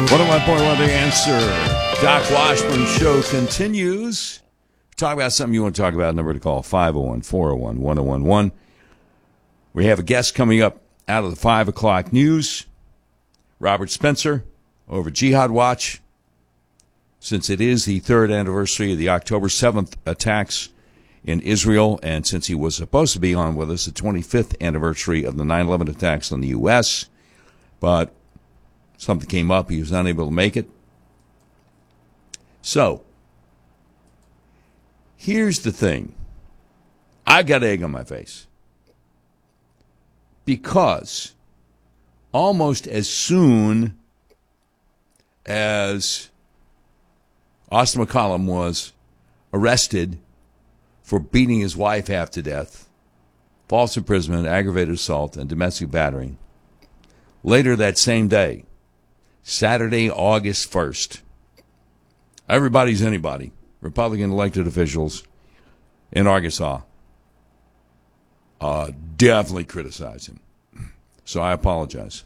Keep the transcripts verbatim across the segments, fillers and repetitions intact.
one oh one point one The Answer. Doc Washburn Show continues. Talk about something you want to talk about. Number to call, five oh one, four oh one, one oh one one. We have a guest coming up out of the five o'clock news. Robert Spencer over Jihad Watch. Since it is the third anniversary of the October seventh attacks in Israel, and since he was supposed to be on with us, the twenty-fifth anniversary of the nine eleven attacks on the U S, but something came up. He was unable to make it. So, here's the thing. I got egg on my face. Because almost as soon as Austin McCollum was arrested for beating his wife half to death, false imprisonment, aggravated assault, and domestic battery, later that same day, Saturday, August first, everybody's anybody, Republican elected officials in Arkansas, uh, definitely criticize him. So I apologize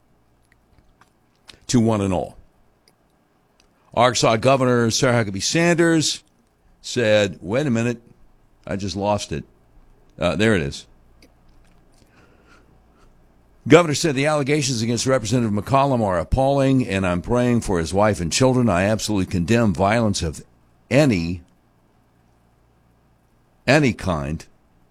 to one and all. Arkansas Governor Sarah Huckabee Sanders said, wait a minute, I just lost it. Uh, there it is. Governor said the allegations against Representative McCollum are appalling, and I'm praying for his wife and children. I absolutely condemn violence of any, any kind.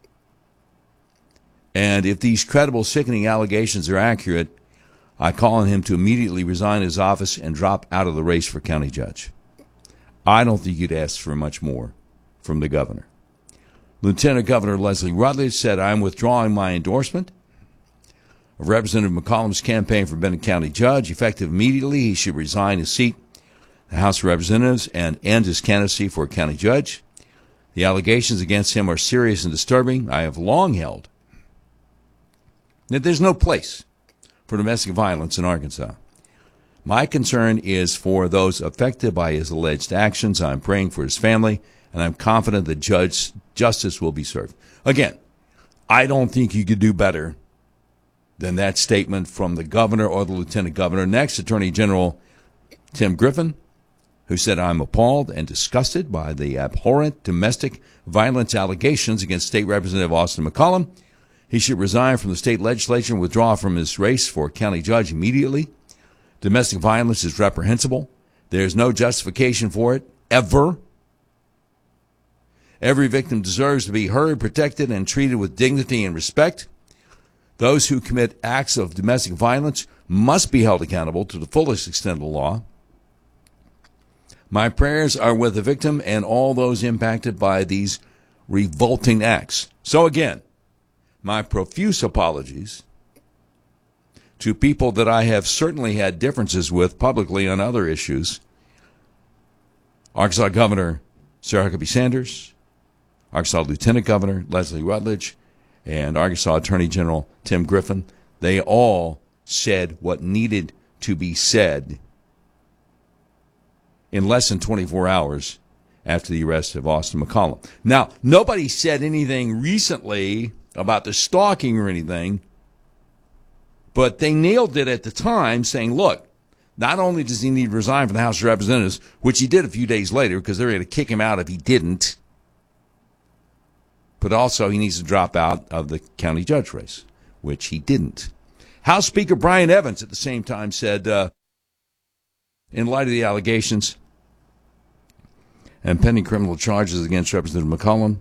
And if these credible, sickening allegations are accurate, I call on him to immediately resign his office and drop out of the race for county judge. I don't think you'd ask for much more from the governor. Lieutenant Governor Leslie Rutledge said, I'm withdrawing my endorsement of Representative McCollum's campaign for Benton County judge. Effective immediately, he should resign his seat in the House of Representatives and end his candidacy for county judge. The allegations against him are serious and disturbing. I have long held that there's no place for domestic violence in Arkansas. My concern is for those affected by his alleged actions. I'm praying for his family, and I'm confident that judge justice will be served. Again, I don't think you could do better than that statement from the governor or the lieutenant governor. Next, Attorney General Tim Griffin, who said, I'm appalled and disgusted by the abhorrent domestic violence allegations against State Representative Austin McCollum. He should resign from the state legislature and withdraw from his race for county judge immediately. Domestic violence is reprehensible. There's no justification for it, ever. Every victim deserves to be heard, protected, and treated with dignity and respect. Those who commit acts of domestic violence must be held accountable to the fullest extent of the law. My prayers are with the victim and all those impacted by these revolting acts. So again, my profuse apologies to people that I have certainly had differences with publicly on other issues. Arkansas Governor Sarah Huckabee Sanders, Arkansas Lieutenant Governor Leslie Rutledge, and Arkansas Attorney General Tim Griffin. They all said what needed to be said in less than twenty-four hours after the arrest of Austin McCollum. Now, nobody said anything recently about the stalking or anything, but they nailed it at the time, saying, look, not only does he need to resign from the House of Representatives, which he did a few days later because they were going to kick him out if he didn't, but also he needs to drop out of the county judge race, which he didn't. House Speaker Brian Evans at the same time said, uh, in light of the allegations and pending criminal charges against Representative McCollum,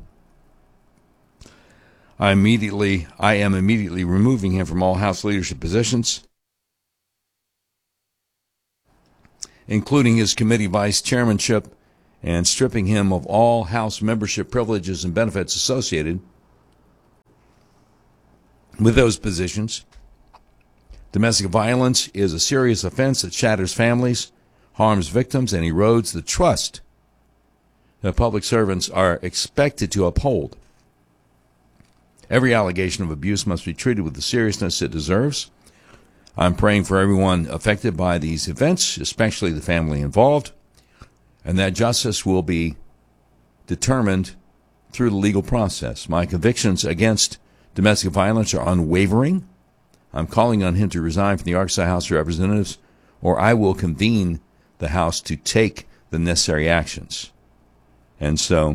I immediately, I am immediately removing him from all House leadership positions, including his committee vice chairmanship, and stripping him of all House membership privileges and benefits associated with those positions. Domestic violence is a serious offense that shatters families, harms victims, and erodes the trust that public servants are expected to uphold. Every allegation of abuse must be treated with the seriousness it deserves. I'm praying for everyone affected by these events, especially the family involved, and that justice will be determined through the legal process. My convictions against domestic violence are unwavering. I'm calling on him to resign from the Arkansas House of Representatives or I will convene the House to take the necessary actions. And so,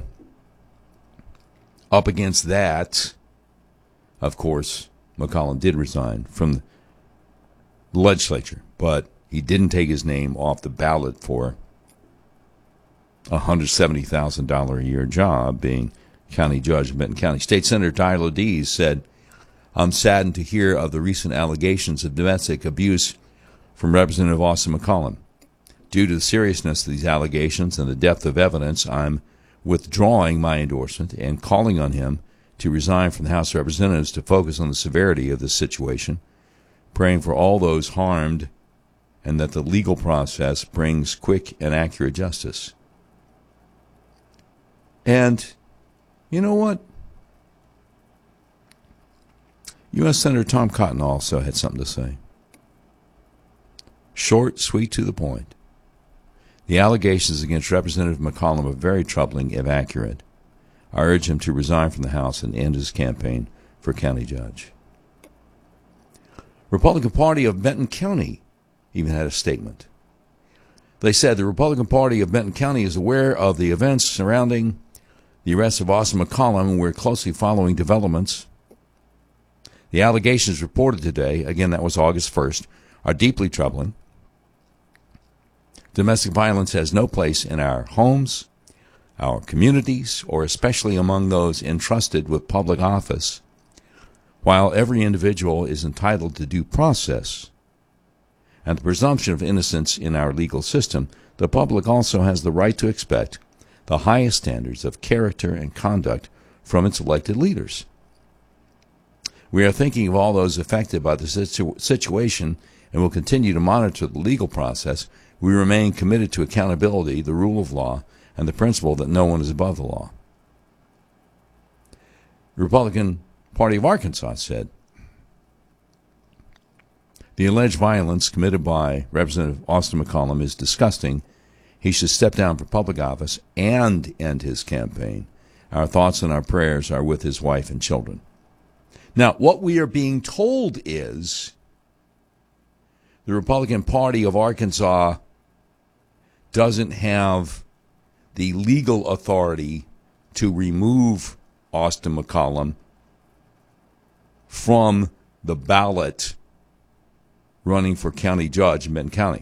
up against that, of course, McCollum did resign from the legislature, but he didn't take his name off the ballot for a one hundred seventy thousand dollars a year job being county judge in Benton County. State Senator Tyler Dees said, I'm saddened to hear of the recent allegations of domestic abuse from Representative Austin McCollum. Due to the seriousness of these allegations and the depth of evidence, I'm withdrawing my endorsement and calling on him to resign from the House of Representatives to focus on the severity of this situation, praying for all those harmed and that the legal process brings quick and accurate justice. And you know what? U S Senator Tom Cotton also had something to say. Short, sweet, to the point. The allegations against Representative McCollum are very troubling, if accurate. I urge him to resign from the House and end his campaign for county judge. Republican Party of Benton County even had a statement. They said the Republican Party of Benton County is aware of the events surrounding the arrest of Austin McCollum, and we're closely following developments. The allegations reported today, again that was August first, are deeply troubling. Domestic violence has no place in our homes, our communities, or especially among those entrusted with public office. While every individual is entitled to due process and the presumption of innocence in our legal system, the public also has the right to expect the highest standards of character and conduct from its elected leaders. We are thinking of all those affected by the situ- situation and will continue to monitor the legal process. We remain committed to accountability, the rule of law, and the principle that no one is above the law. The Republican Party of Arkansas said, the alleged violence committed by Representative Austin McCollum is disgusting. He should step down from public office and end his campaign. Our thoughts and our prayers are with his wife and children. Now, what we are being told is the Republican Party of Arkansas doesn't have the legal authority to remove Austin McCollum from the ballot running for county judge in Benton County.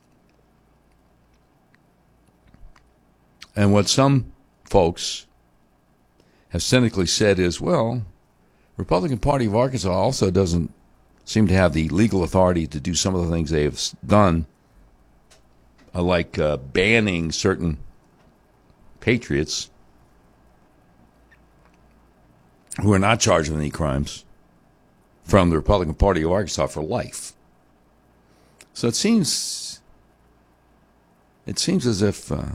And what some folks have cynically said is, well, Republican Party of Arkansas also doesn't seem to have the legal authority to do some of the things they have done, uh, like uh, banning certain patriots who are not charged with any crimes from the Republican Party of Arkansas for life. So it seems, it seems as if uh,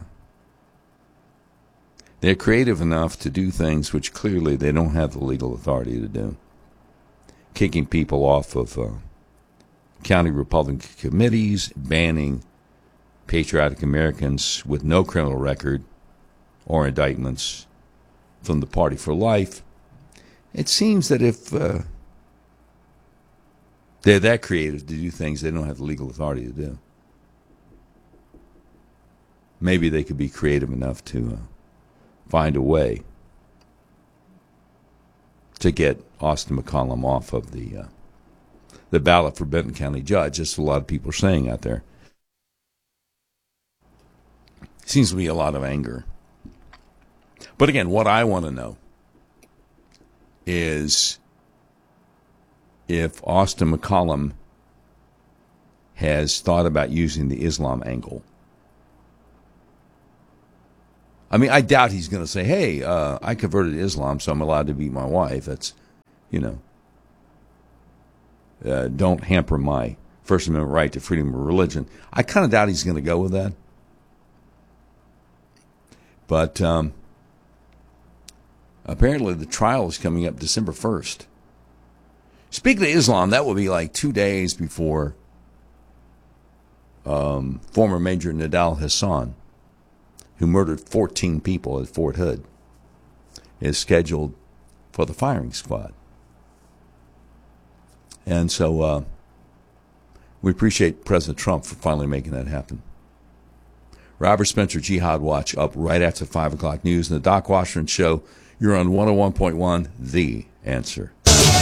they're creative enough to do things which clearly they don't have the legal authority to do. Kicking people off of uh, county Republican committees, banning patriotic Americans with no criminal record or indictments from the party for life. It seems that if uh, they're that creative to do things they don't have the legal authority to do, maybe they could be creative enough to uh, find a way to get Austin McCollum off of the uh, the ballot for Benton County judge. That's what a lot of people are saying out there. Seems to be a lot of anger. But again, what I want to know is if Austin McCollum has thought about using the Islam angle. I mean, I doubt he's going to say, hey, uh, I converted to Islam, so I'm allowed to beat my wife. That's, you know, uh, don't hamper my First Amendment right to freedom of religion. I kind of doubt he's going to go with that. But um, apparently the trial is coming up December first. Speaking of Islam, that will be like two days before um, former Major Nidal Hasan, who murdered fourteen people at Fort Hood, is scheduled for the firing squad. And so uh, We appreciate President Trump for finally making that happen. Robert Spencer, Jihad Watch, up right after five o'clock news. And the Doc Washburn Show, you're on one oh one point one, The Answer.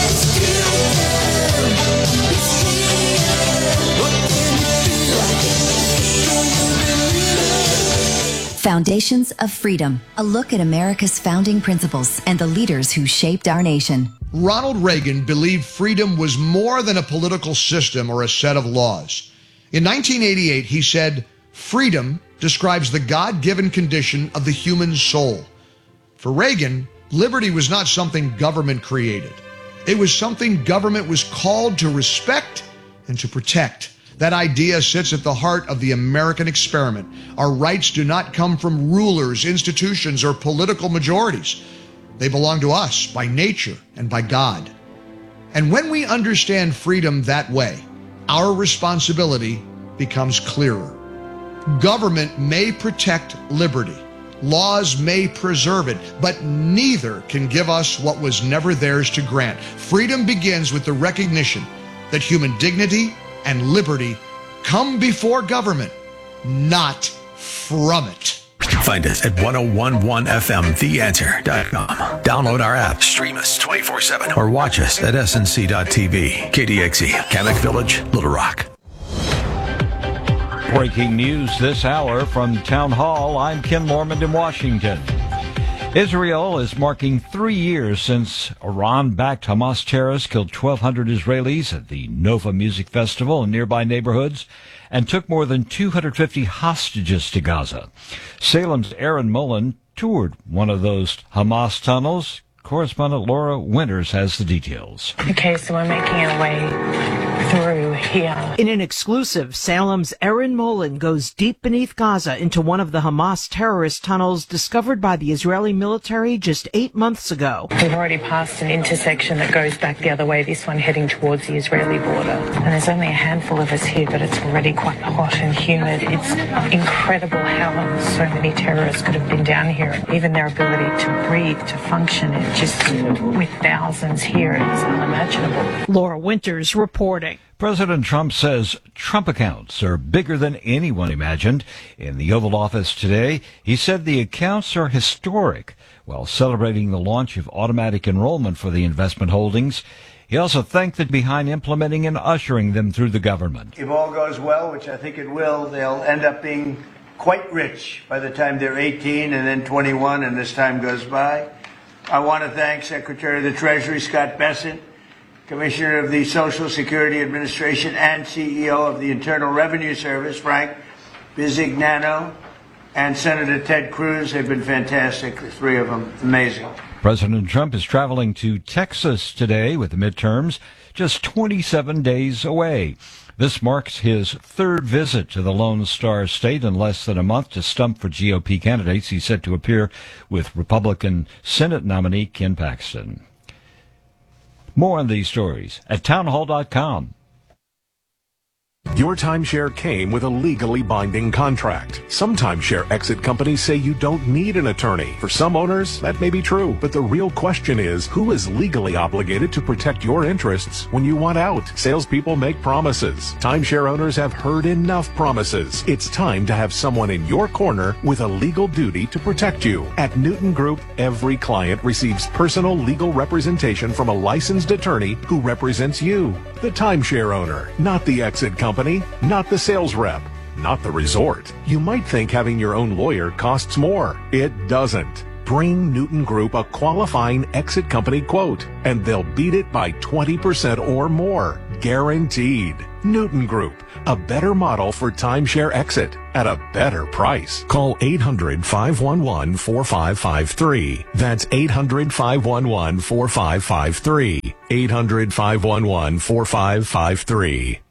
Foundations of Freedom, a look at America's founding principles and the leaders who shaped our nation. Ronald Reagan believed freedom was more than a political system or a set of laws. In nineteen eighty-eight, he said, "Freedom describes the God-given condition of the human soul." For Reagan, liberty was not something government created. It was something government was called to respect and to protect. That idea sits at the heart of the American experiment. Our rights do not come from rulers, institutions, or political majorities. They belong to us by nature and by God. And when we understand freedom that way, our responsibility becomes clearer. Government may protect liberty. Laws may preserve it, but neither can give us what was never theirs to grant. Freedom begins with the recognition that human dignity and liberty come before government, not from it. Find us at ten eleven F M the answer dot com. Download our app, stream us twenty-four seven, or watch us at S N C dot T V. K D X E, Kamak Village, Little Rock. Breaking news this hour from Town Hall. I'm Ken Lormand in Washington. Israel is marking three years since Iran-backed Hamas terrorists killed twelve hundred Israelis at the Nova Music Festival in nearby neighborhoods and took more than two hundred fifty hostages to Gaza. Salem's Aaron Mullen toured one of those Hamas tunnels. Correspondent Laura Winters has the details. Okay, so we're making our way through here. In an exclusive, Salem's Aaron Mullen goes deep beneath Gaza into one of the Hamas terrorist tunnels discovered by the Israeli military just eight months ago. We've already passed an intersection that goes back the other way, this one heading towards the Israeli border. And there's only a handful of us here, but it's already quite hot and humid. It's incredible how long so many terrorists could have been down here. Even their ability to breathe, to function, it just, with thousands here, it's unimaginable. Laura Winters reporting. President Trump says Trump accounts are bigger than anyone imagined. In the Oval Office today, he said the accounts are historic while celebrating the launch of automatic enrollment for the investment holdings. He also thanked the behind implementing and ushering them through the government. If all goes well, which I think it will, they'll end up being quite rich by the time they're eighteen and then twenty-one and this time goes by. I want to thank Secretary of the Treasury Scott Bessent, Commissioner of the Social Security Administration and C E O of the Internal Revenue Service, Frank Bisignano, and Senator Ted Cruz. They've been fantastic, the three of them. Amazing. President Trump is traveling to Texas today with the midterms just twenty-seven days away. This marks his third visit to the Lone Star State in less than a month to stump for G O P candidates. He's set to appear with Republican Senate nominee Ken Paxton. More on these stories at townhall dot com. Your timeshare came with a legally binding contract. Some timeshare exit companies say you don't need an attorney. For some owners, that may be true. But the real question is, who is legally obligated to protect your interests when you want out? Salespeople make promises. Timeshare owners have heard enough promises. It's time to have someone in your corner with a legal duty to protect you. At Newton Group, every client receives personal legal representation from a licensed attorney who represents you, the timeshare owner, not the exit company. Company, not the sales rep, not the resort. You might think having your own lawyer costs more. It doesn't. Bring Newton Group a qualifying exit company quote, and they'll beat it by twenty percent or more. Guaranteed. Newton Group, a better model for timeshare exit at a better price. Call eight hundred, five one one, four five five three. That's eight hundred, five one one, four five five three. eight hundred, five one one, four five five three.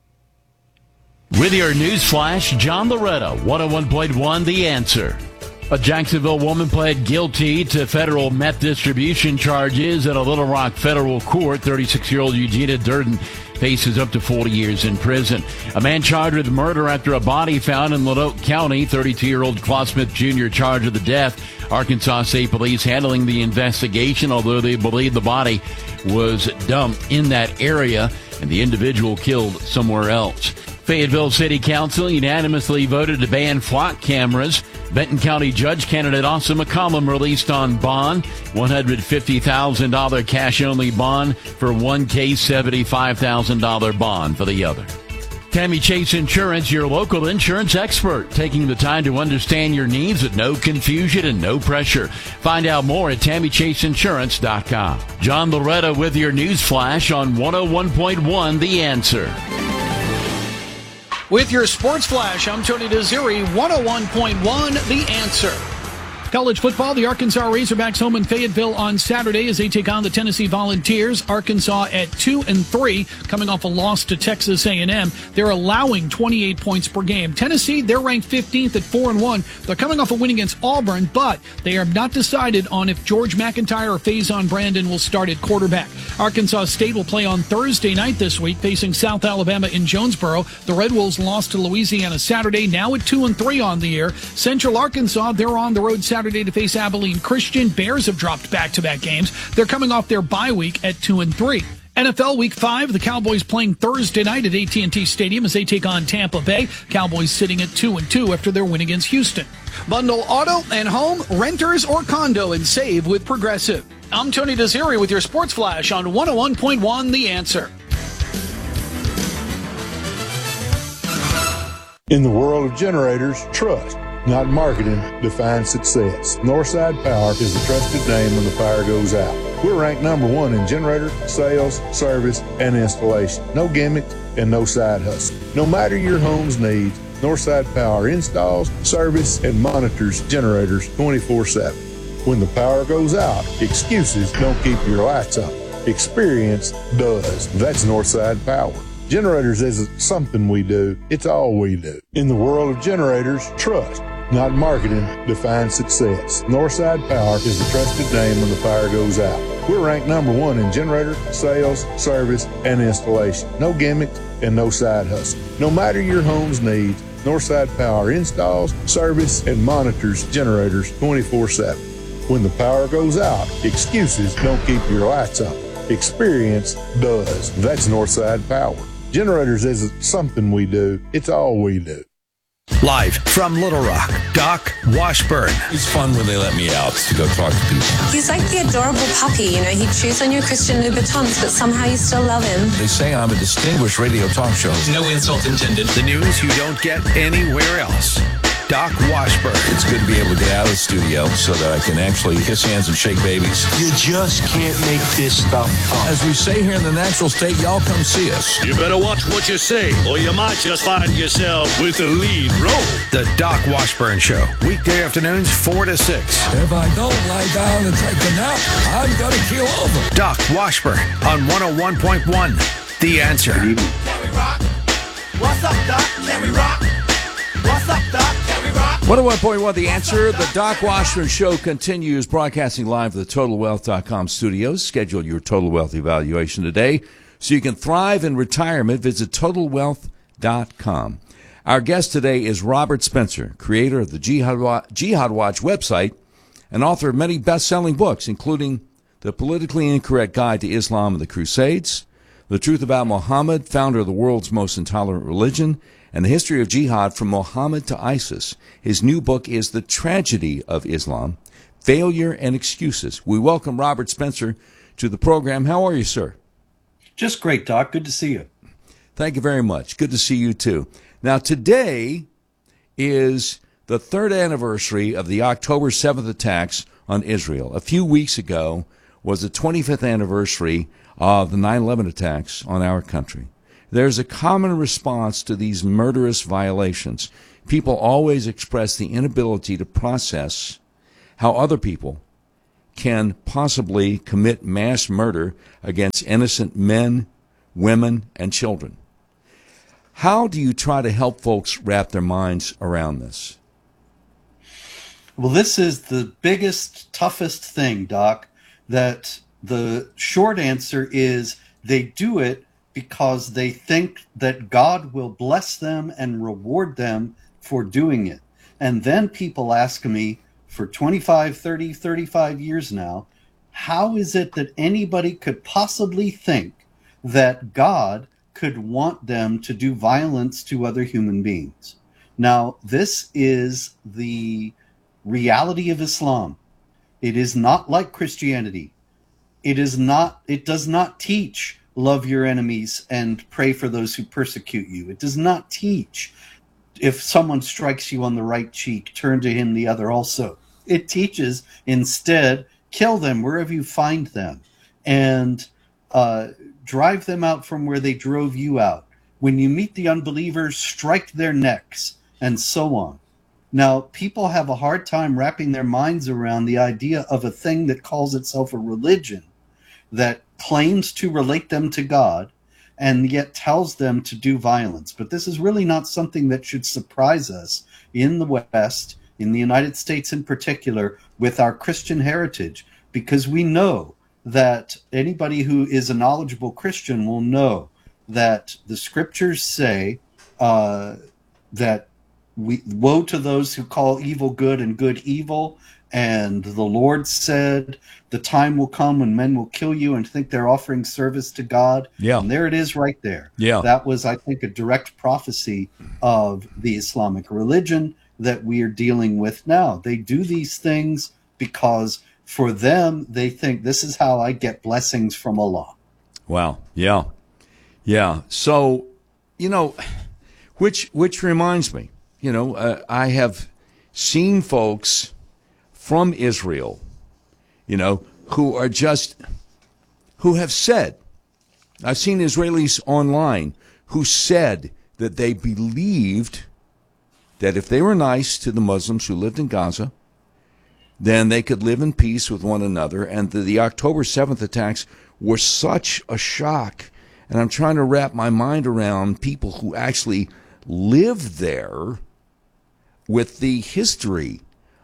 With your news flash, John Loretta, one oh one point one The Answer. A Jacksonville woman pled guilty to federal meth distribution charges at a Little Rock federal court. thirty-six-year-old Eugenia Durden faces up to forty years in prison. A man charged with murder after a body found in Lonoke County. thirty-two-year-old Claude Smith Junior charged with the death. Arkansas State Police handling the investigation, although they believe the body was dumped in that area. and the individual killed somewhere else. Fayetteville City Council unanimously voted to ban flock cameras. Benton County Judge candidate Asa McCollum released on bond, one hundred fifty thousand dollars cash-only bond for one case, seventy-five thousand dollars bond for the other. Tammy Chase Insurance, your local insurance expert, taking the time to understand your needs at no confusion and no pressure. Find out more at tammy chase insurance dot com. John Loretta with your news flash on one oh one point one The Answer. With your sports flash, I'm Tony Desiri, one oh one point one The Answer. College football, the Arkansas Razorbacks home in Fayetteville on Saturday as they take on the Tennessee Volunteers. Arkansas at two and three, coming off a loss to Texas A and M. They're allowing twenty-eight points per game. Tennessee, they're ranked fifteenth at four and one. They're coming off a win against Auburn, but they are not decided on if George McIntyre or Faison Brandon will start at quarterback. Arkansas State will play on Thursday night this week, facing South Alabama in Jonesboro. The Red Wolves lost to Louisiana Saturday, now at two and three on the year. Central Arkansas, they're on the road Saturday to face Abilene Christian. Bears have dropped back-to-back games. They're coming off their bye week at two and three. N F L Week five, the Cowboys playing Thursday night at A T and T Stadium as they take on Tampa Bay. Cowboys sitting at two and two after their win against Houston. Bundle auto and home, renters or condo, and save with Progressive. I'm Tony Desiri with your Sports Flash on one oh one point one The Answer. In the world of generators, trust, not marketing, defines success. Northside Power is the trusted name when the power goes out. We're ranked number one in generator, sales, service, and installation. No gimmicks and no side hustle. No matter your home's needs, Northside Power installs, service, and monitors generators twenty-four seven. When the power goes out, excuses don't keep your lights on. Experience does. That's Northside Power. Generators isn't something we do, it's all we do. In the world of generators, trust, not marketing, defines success. Northside Power is the trusted name when the power goes out. We're ranked number one in generator, sales, service, and installation. No gimmicks and no side hustle. No matter your home's needs, Northside Power installs, service, and monitors generators twenty-four seven. When the power goes out, excuses don't keep your lights on. Experience does. That's Northside Power. Generators isn't something we do, it's all we do. Live from Little Rock, Doc Washburn. It's fun when they let me out to go talk to people. He's like the adorable puppy, you know, he chews on your Christian Louboutins, but somehow you still love him. They say I'm a distinguished radio talk show. No insult intended. The news you don't get anywhere else. Doc Washburn. It's good to be able to get out of the studio so that I can actually kiss hands and shake babies. You just can't make this stuff up. As we say here in the natural state, y'all come see us. You better watch what you say, or you might just find yourself with the lead role. The Doc Washburn Show, weekday afternoons four to six. If I don't lie down and take a nap, I'm going to keel over. Doc Washburn on one oh one point one The Answer. Can we rock? What's up, Doc? Can we rock? What's up, Doc? one oh one point one The Answer. The Doc Washburn Show continues broadcasting live from the Total Wealth dot com studios. Schedule your Total Wealth evaluation today so you can thrive in retirement. Visit Total Wealth dot com. Our guest today is Robert Spencer, creator of the Jihad Watch, Jihad Watch website and author of many best-selling books, including The Politically Incorrect Guide to Islam and the Crusades, The Truth About Muhammad, founder of the world's most intolerant religion, and the history of jihad from Muhammad to ISIS. His new book is The Tragedy of Islam, Failure and Excuses. We welcome Robert Spencer to the program. How are you, sir? Just great, Doc. Good to see you. Thank you very much. Good to see you, too. Now, today is the third anniversary of the October seventh attacks on Israel. A few weeks ago was the twenty-fifth anniversary of the nine eleven attacks on our country. There's a common response to these murderous violations. People always express the inability to process how other people can possibly commit mass murder against innocent men, women, and children. How do you try to help folks wrap their minds around this? Well, this is the biggest, toughest thing, Doc, that the short answer is they do it because they think that God will bless them and reward them for doing it. And then people ask me for twenty-five, thirty, thirty-five years now, how is it that anybody could possibly think that God could want them to do violence to other human beings. Now, this is the reality of Islam. It is not like Christianity. It is not, it does not teach love your enemies and pray for those who persecute you. It does not teach if someone strikes you on the right cheek, turn to him the other also. It teaches instead, kill them wherever you find them and uh, drive them out from where they drove you out. When you meet the unbelievers, strike their necks, and so on. Now, people have a hard time wrapping their minds around the idea of a thing that calls itself a religion that claims to relate them to God and yet tells them to do violence. But this is really not something that should surprise us in the West, in the United States in particular, with our Christian heritage, because we know that anybody who is a knowledgeable Christian will know that the scriptures say uh, that we, woe to those who call evil good and good evil. And the Lord said, the time will come when men will kill you and think they're offering service to God. Yeah. And there it is right there. Yeah. That was, I think, a direct prophecy of the Islamic religion that we are dealing with now. They do these things because for them, they think this is how I get blessings from Allah. Wow. Yeah. Yeah. So, you know, which which reminds me, you know, uh, I have seen folks from Israel, you know, who are just, who have said, I've seen Israelis online who said that they believed that if they were nice to the Muslims who lived in Gaza, then they could live in peace with one another. And the, the October seventh attacks were such a shock. And I'm trying to wrap my mind around people who actually lived there with the history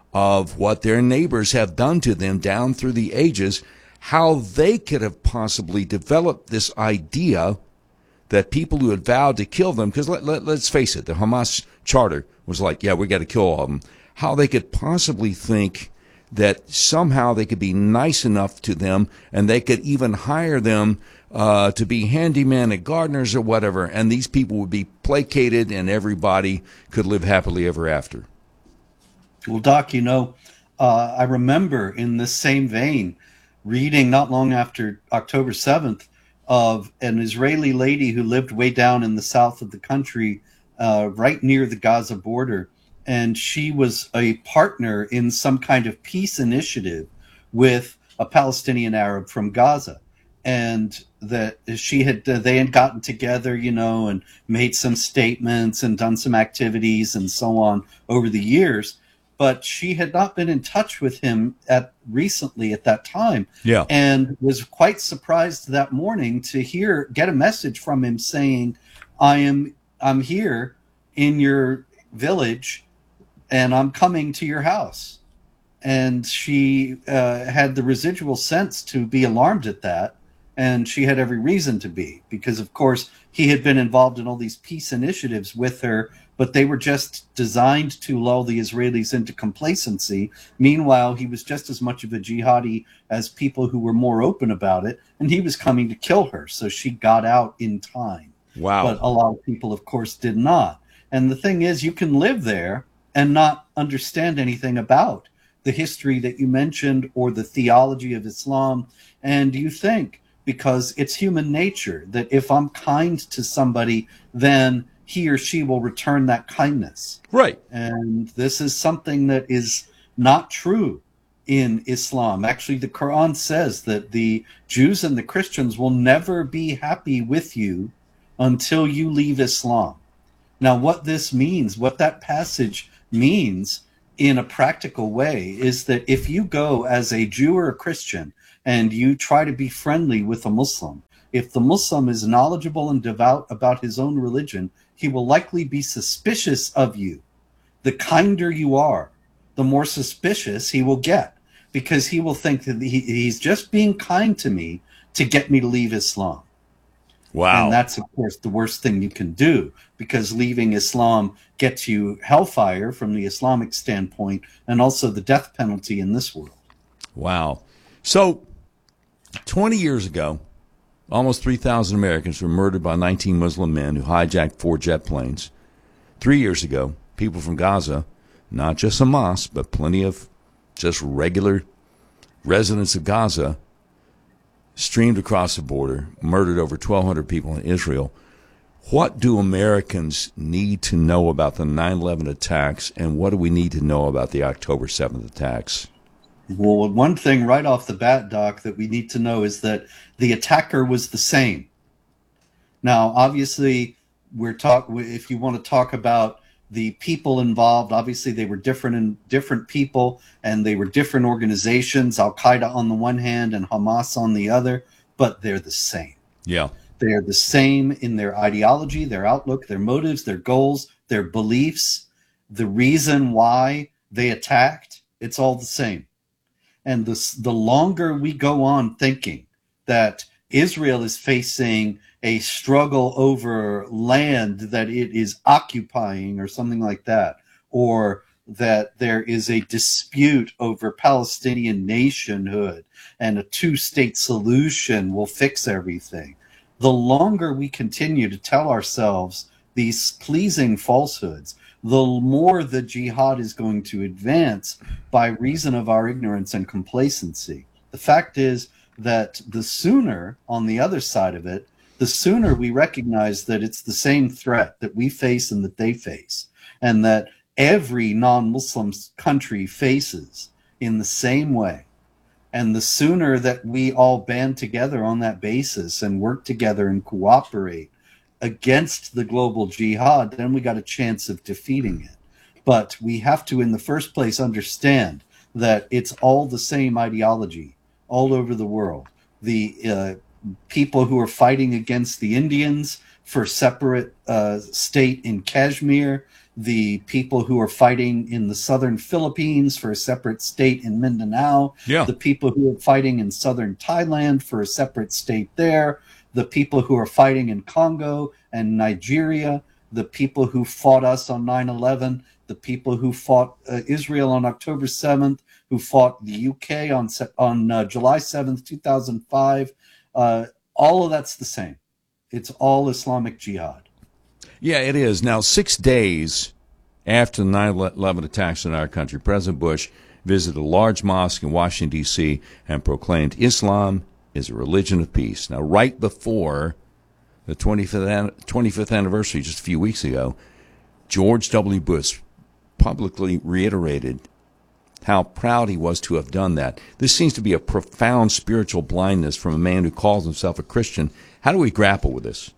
of what their neighbors have done to them down through the ages, how they could have possibly developed this idea that people who had vowed to kill them, because let, let, let's face it, the Hamas charter was like, yeah, we got to kill all of them. How they could possibly think that somehow they could be nice enough to them and they could even hire them uh, to be handyman and gardeners or whatever, and these people would be placated and everybody could live happily ever after. Well, Doc, you know, uh, I remember in this same vein reading not long after October seventh of an Israeli lady who lived way down in the south of the country, uh, right near the Gaza border. And she was a partner in some kind of peace initiative with a Palestinian Arab from Gaza. And that she had, they had gotten together, you know, and made some statements and done some activities and so on over the years. But she had not been in touch with him at recently at that time. Yeah. And was quite surprised that morning to hear, get a message from him saying, I am, I'm here in your village and I'm coming to your house. And she uh, had the residual sense to be alarmed at that. And she had every reason to be, because, of course, he had been involved in all these peace initiatives with her, but they were just designed to lull the Israelis into complacency. Meanwhile, he was just as much of a jihadi as people who were more open about it, and he was coming to kill her. So she got out in time. Wow. But a lot of people, of course, did not. And the thing is, you can live there and not understand anything about the history that you mentioned or the theology of Islam, and you think, because it's human nature that if I'm kind to somebody, then he or she will return that kindness. Right. And this is something that is not true in Islam. Actually, the Quran says that the Jews and the Christians will never be happy with you until you leave Islam. Now, what this means, what that passage means in a practical way, is that if you go as a Jew or a Christian and you try to be friendly with a Muslim, if the Muslim is knowledgeable and devout about his own religion, he will likely be suspicious of you. The kinder you are, the more suspicious he will get, because he will think that he, he's just being kind to me to get me to leave Islam. Wow. And that's, of course, the worst thing you can do, because leaving Islam gets you hellfire from the Islamic standpoint and also the death penalty in this world. Wow. So twenty years ago, Almost three thousand Americans were murdered by nineteen Muslim men who hijacked four jet planes. Three years ago, people from Gaza, not just Hamas, but plenty of just regular residents of Gaza, streamed across the border, murdered over twelve hundred people in Israel. What do Americans need to know about the nine eleven attacks, and what do we need to know about the October seventh attacks? Well, one thing right off the bat, Doc, that we need to know is that the attacker was the same. Now, obviously, we're talk. If you want to talk about the people involved, obviously they were different and different people, and they were different organizations. Al Qaeda on the one hand and Hamas on the other, but they're the same. Yeah. They are the same in their ideology, their outlook, their motives, their goals, their beliefs, the reason why they attacked. It's all the same. And the, the longer we go on thinking that Israel is facing a struggle over land that it is occupying or something like that, or that there is a dispute over Palestinian nationhood and a two-state solution will fix everything, the longer we continue to tell ourselves these pleasing falsehoods, the more the jihad is going to advance by reason of our ignorance and complacency. The fact is that the sooner, on the other side of it, the sooner we recognize that it's the same threat that we face and that they face, and that every non-Muslim country faces in the same way, and the sooner that we all band together on that basis and work together and cooperate against the global jihad, then we got a chance of defeating it. But we have to, in the first place, understand that it's all the same ideology all over the world. The uh, people who are fighting against the Indians for separate uh, state in Kashmir, the people who are fighting in the southern Philippines for a separate state in Mindanao, yeah. the people who are fighting in southern Thailand for a separate state there, the people who are fighting in Congo and Nigeria, the people who fought us on nine eleven, the people who fought uh, Israel on October seventh, who fought the U K on on uh, July seventh, two thousand five. Uh, all of that's the same. It's all Islamic jihad. Yeah, it is. Now, six days after the nine eleven attacks in our country, President Bush visited a large mosque in Washington, D C, and proclaimed Islam is a religion of peace. Now, right before the twenty-fifth anniversary, just a few weeks ago, George W. Bush publicly reiterated how proud he was to have done that. This seems to be a profound spiritual blindness from a man who calls himself a Christian. How do we grapple with this?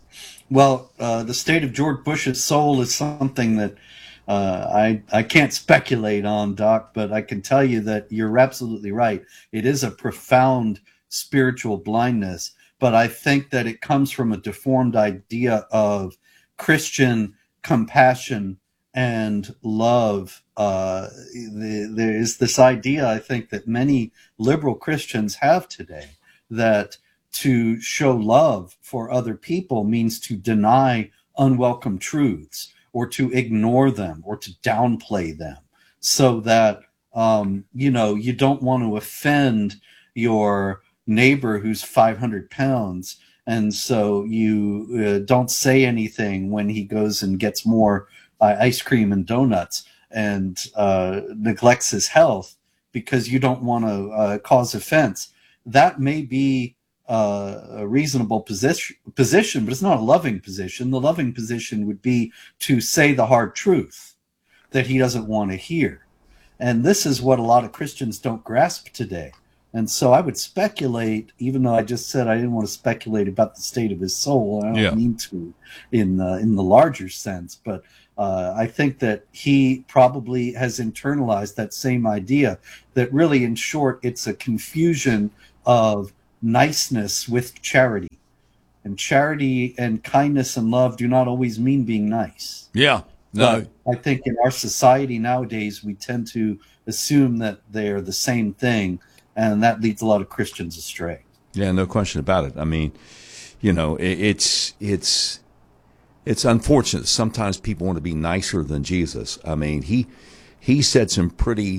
Well, uh, the state of George Bush's soul is something that uh, I I can't speculate on, Doc, but I can tell you that you're absolutely right. It is a profound spiritual blindness, but I think that it comes from a deformed idea of Christian compassion and love. Uh, the, there is this idea, I think, that many liberal Christians have today, that to show love for other people means to deny unwelcome truths or to ignore them or to downplay them, so that, um, you know, you don't want to offend your neighbor who's five hundred pounds. And so you uh, don't say anything when he goes and gets more uh, ice cream and donuts and uh, neglects his health because you don't want to uh, cause offense. That may be Uh, a reasonable position, position, but it's not a loving position. The loving position would be to say the hard truth that he doesn't want to hear. And this is what a lot of Christians don't grasp today. And so I would speculate, even though I just said I didn't want to speculate about the state of his soul. I don't yeah. mean to in, uh, in the larger sense, but uh, I think that he probably has internalized that same idea, that really, in short, it's a confusion of niceness with charity, and charity and kindness and love do not always mean being nice. Yeah, no. But I think in our society nowadays we tend to assume that they're the same thing, and that leads a lot of Christians astray. Yeah, no question about it. I mean, you know, it, it's it's it's unfortunate. Sometimes people want to be nicer than Jesus. I mean, he he said some pretty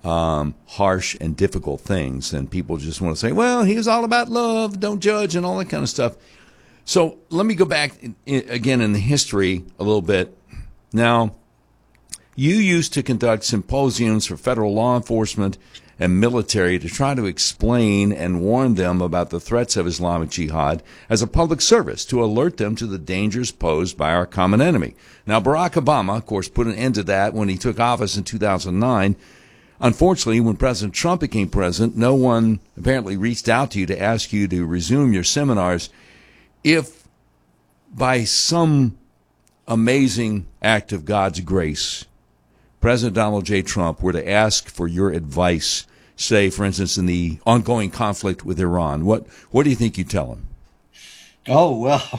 um, harsh and difficult things, and people just want to say, well, he was all about love, don't judge, and all that kind of stuff. So let me go back in, in, again in the history a little bit. Now, you used to conduct symposiums for federal law enforcement and military to try to explain and warn them about the threats of Islamic Jihad as a public service to alert them to the dangers posed by our common enemy. Now, Barack Obama, of course, put an end to that when he took office in two thousand nine. Unfortunately, when President Trump became president, no one apparently reached out to you to ask you to resume your seminars. If by some amazing act of God's grace, President Donald J. Trump were to ask for your advice, say, for instance, in the ongoing conflict with Iran, what what do you think you'd tell him? Oh, well,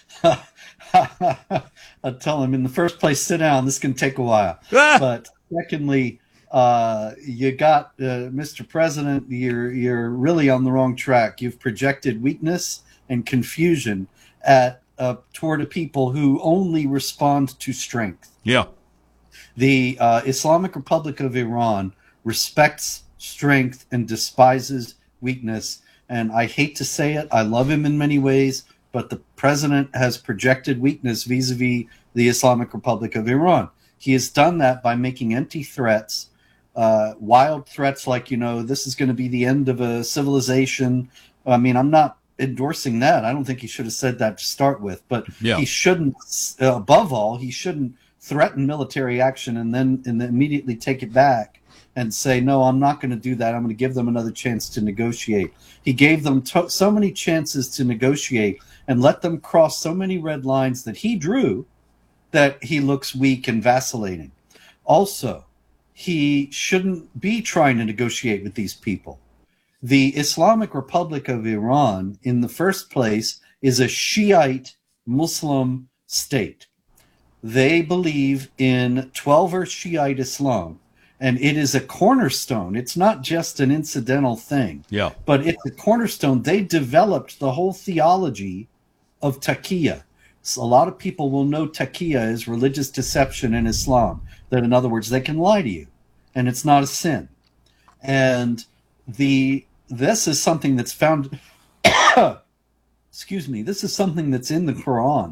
I'd tell him, in the first place, sit down. This can take a while. But secondly, uh, you got, uh, Mister President, you're, you're really on the wrong track. You've projected weakness and confusion at uh, toward a people who only respond to strength. Yeah. The uh, Islamic Republic of Iran respects strength and despises weakness. And I hate to say it, I love him in many ways, but the president has projected weakness vis-a-vis the Islamic Republic of Iran. He has done that by making empty threats, uh, wild threats like, you know, this is going to be the end of a civilization. I mean, I'm not endorsing that. I don't think he should have said that to start with, but yeah. he shouldn't, uh, above all, he shouldn't threaten military action and then and then immediately take it back and say, no, I'm not going to do that. I'm going to give them another chance to negotiate. He gave them to- so many chances to negotiate and let them cross so many red lines that he drew that he looks weak and vacillating. Also, he shouldn't be trying to negotiate with these people. The Islamic Republic of Iran, in the first place, is a Shiite Muslim state. They believe in Twelver Shiite Islam, and it is a cornerstone. It's not just an incidental thing, yeah. but it's a cornerstone. They developed the whole theology of taqiyya. So a lot of people will know taqiyya is religious deception in Islam, that in other words, they can lie to you, and it's not a sin. And the this is something that's found, excuse me, this is something that's in the Quran,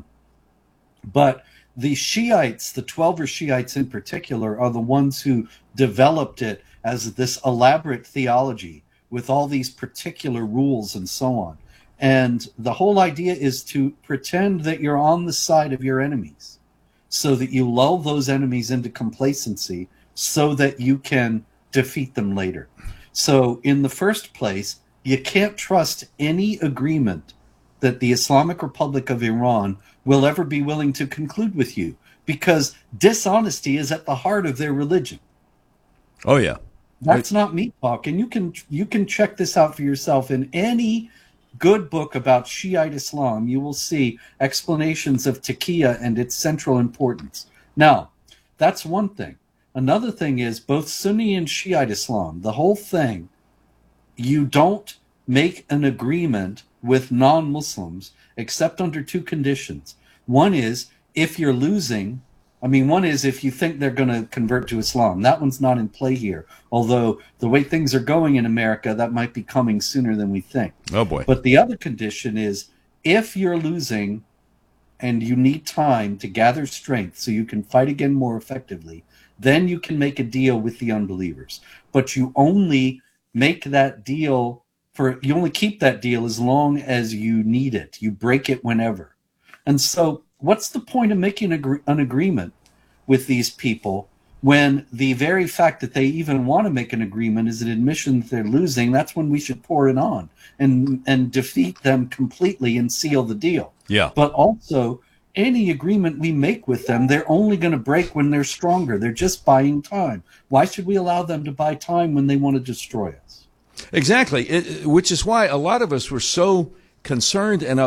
but the Shiites, the Twelver Shiites in particular, are the ones who developed it as this elaborate theology with all these particular rules and so on. And the whole idea is to pretend that you're on the side of your enemies so that you lull those enemies into complacency so that you can defeat them later. So in the first place, you can't trust any agreement that the Islamic Republic of Iran will ever be willing to conclude with you, because dishonesty is at the heart of their religion. Oh, yeah. That's not me talk, and you can you can check this out for yourself. In any good book about Shiite Islam, you will see explanations of taqiyya and its central importance. Now, that's one thing. Another thing is both Sunni and Shiite Islam, the whole thing, you don't make an agreement with non-Muslims except under two conditions. One is if you're losing, I mean, one is if you think they're going to convert to Islam. That one's not in play here, although the way things are going in America, that might be coming sooner than we think. Oh, boy. But the other condition is if you're losing and you need time to gather strength so you can fight again more effectively, then you can make a deal with the unbelievers. But you only make that deal for, you only keep that deal as long as you need it. You break it whenever. And so what's the point of making a, an agreement with these people when the very fact that they even want to make an agreement is an admission that they're losing? That's when we should pour it on and, and defeat them completely and seal the deal. Yeah. But also, any agreement we make with them, they're only going to break when they're stronger. They're just buying time. Why should we allow them to buy time when they want to destroy us? Exactly, it, which is why a lot of us were so concerned and